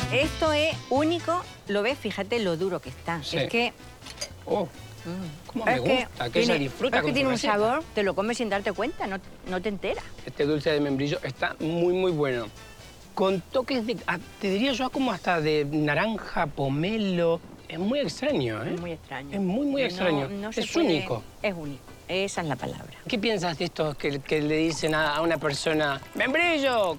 Esto es único. ¿Lo ves? Fíjate lo duro que está. Sí. Es que... Oh, cómo me gusta, que ella disfruta es que con tiene su un receta. sabor, te lo comes sin darte cuenta, no te enteras. Este dulce de membrillo está muy, muy bueno. Con toques de, te diría yo, como hasta de naranja, pomelo. Es muy extraño, ¿eh? Es muy extraño. Es muy, muy extraño. Es único. Es único. Esa es la palabra. ¿Qué piensas de estos que le dicen a una persona, membrillo,